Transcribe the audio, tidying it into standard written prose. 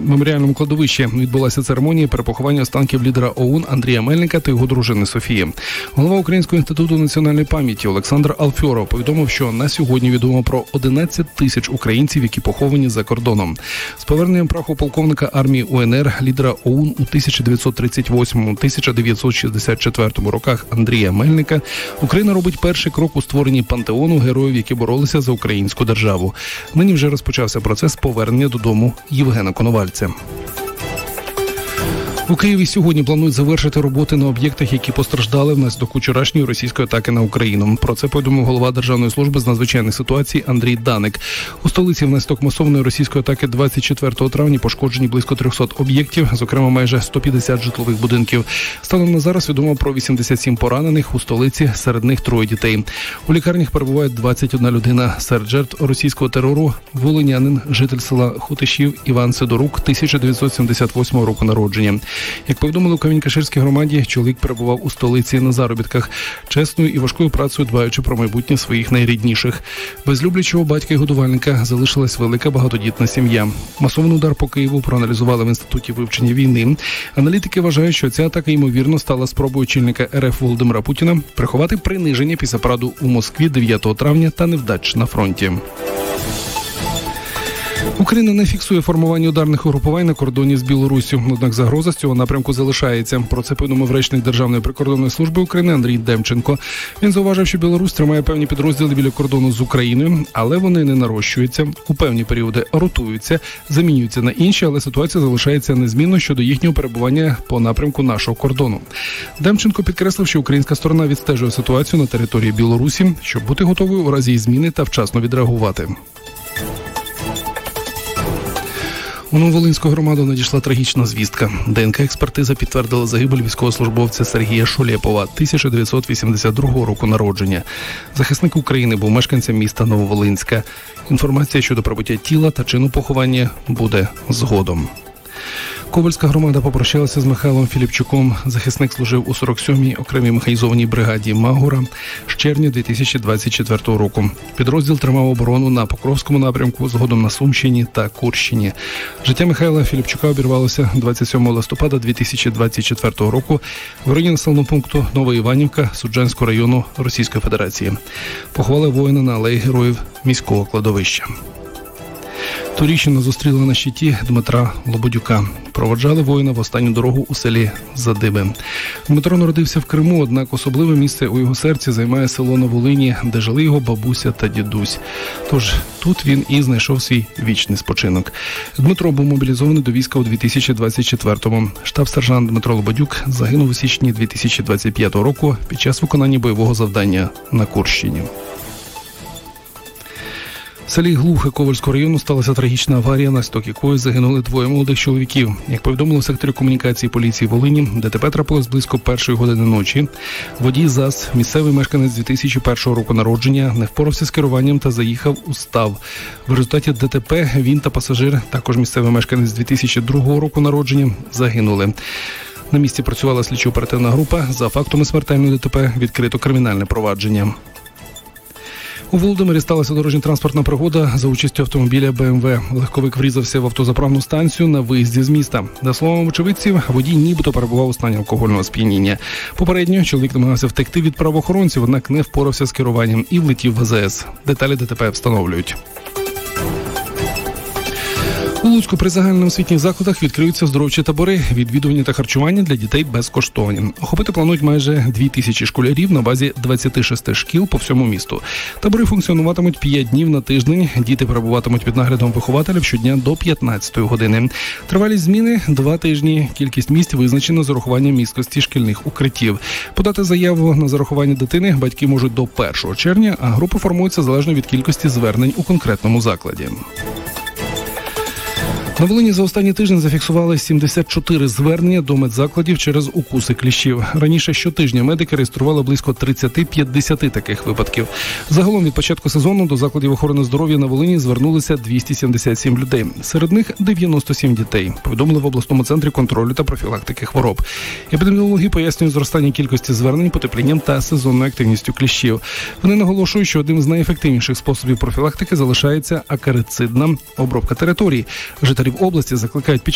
меморіальному кладовищі відбулася церемонія перепоховання останків лідера ОУН Андрія Мельника та його дружини Софії. Голова Українського інституту національної пам'яті Олександр Алфьоров повідомив, що на сьогодні відомо про 11 тисяч українців, які поховані за кордоном. З поверненням праху полковника армії УНР, лідера ОУН у 1938-1964 роках Андрія Мельника, Україна робить перший крок у створенні пантеону героїв, які боролися за українську державу. Нині вже розпочався процес повернення додому Євгена Коновальця. У Києві сьогодні планують завершити роботи на об'єктах, які постраждали внаслідок вчорашньої російської атаки на Україну. Про це повідомив голова Державної служби з надзвичайних ситуацій Андрій Даник. У столиці внаслідок масованої російської атаки 24 травня пошкоджені близько 300 об'єктів, зокрема майже 150 житлових будинків. Станом на зараз відомо про 87 поранених у столиці, серед них 3 дітей. У лікарнях перебувають 21 людина. Серед жертв російського терору волинянин, житель села Хутишів Іван Сидорук, 1978 року народження. Як повідомили у Камінь-Каширській громаді, чоловік перебував у столиці на заробітках, чесною і важкою працею дбаючи про майбутнє своїх найрідніших. Без люблячого батька і годувальника залишилась велика багатодітна сім'я. Масований удар по Києву проаналізували в Інституті вивчення війни. Аналітики вважають, що ця атака, ймовірно, стала спробою очільника РФ Володимира Путіна приховати приниження після параду у Москві 9 травня та невдач на фронті. Україна не фіксує формування ударних угрупувань на кордоні з Білоруссю, однак загроза з цього напрямку залишається. Про це повідомив речник Державної прикордонної служби України Андрій Демченко. Він зауважив, що Білорусь тримає певні підрозділи біля кордону з Україною, але вони не нарощуються, у певні періоди ротуються, замінюються на інші, але ситуація залишається незмінною щодо їхнього перебування по напрямку нашого кордону. Демченко підкреслив, що українська сторона відстежує ситуацію на території Білорусі, щоб бути готовою у разі зміни та вчасно відреагувати. У Нововолинську громаду надійшла трагічна звістка. ДНК-експертиза підтвердила загибель військовослужбовця Сергія Шолєпова, 1982 року народження. Захисник України був мешканцем міста Нововолинська. Інформація щодо прибуття тіла та чину поховання буде згодом. Ковальська громада попрощалася з Михайлом Філіпчуком. Захисник служив у 47-й окремій механізованій бригаді Магура з червня 2024 року. Підрозділ тримав оборону на Покровському напрямку, згодом на Сумщині та Курщині. Життя Михайла Філіпчука обірвалося 27 листопада 2024 року в районі населеного пункту Новоіванівка Суджанського району Російської Федерації. Поховали воїна на алеї Героїв міського кладовища. Турійщина зустріла на щиті Дмитра Лободюка. Проводжали воїна в останню дорогу у селі Задиби. Дмитро народився в Криму, однак особливе місце у його серці займає село на Волині, де жили його бабуся та дідусь. Тож тут він і знайшов свій вічний спочинок. Дмитро був мобілізований до війська у 2024-му. Штаб-сержант Дмитро Лободюк загинув у січні 2025 року під час виконання бойового завдання на Курщині. В селі Глухе Ковальського району сталася трагічна аварія, наслідок якої загинули 2 молодих чоловіків. Як повідомили в секторі комунікації поліції Волині, ДТП трапилось близько 1-ї години ночі. Водій ЗАЗ, місцевий мешканець 2001 року народження, не впорався з керуванням та заїхав у став. В результаті ДТП він та пасажир, також місцевий мешканець 2002 року народження, загинули. На місці працювала слідчо-оперативна група. За фактами смертельної ДТП відкрито кримінальне провадження. У Володимирі сталася дорожньо-транспортна пригода за участю автомобіля БМВ. Легковик врізався в автозаправну станцію на виїзді з міста. За словами очевидців, водій нібито перебував у стані алкогольного сп'яніння. Попередньо чоловік намагався втекти від правоохоронців, однак не впорався з керуванням і влетів в АЗС. Деталі ДТП встановлюють. У Луцьку при загальноосвітніх закладах відкриються оздоровчі табори, відвідування та харчування для дітей безкоштовні. Охопити планують майже 2000 школярів на базі 26 шкіл по всьому місту. Табори функціонуватимуть 5 днів на тиждень. Діти перебуватимуть під наглядом вихователів щодня до 15 години. Тривалість зміни – 2 тижні. Кількість місць визначена з урахуванням місткості шкільних укриттів. Подати заяву на зарахування дитини батьки можуть до 1 червня, а групи формуються залежно від кількості звернень у конкретному закладі. На Волині за останній тиждень зафіксували 74 звернення до медзакладів через укуси кліщів. Раніше щотижня медики реєстрували близько 30-50 таких випадків. Загалом від початку сезону до закладів охорони здоров'я на Волині звернулися 277 людей. Серед них 97 дітей, повідомили в обласному центрі контролю та профілактики хвороб. Епідеміологи пояснюють зростання кількості звернень потеплінням та сезонною активністю кліщів. Вони наголошують, що одним з найефективніших способів профілактики залишається акарицидна обробка територій. Жителів області закликають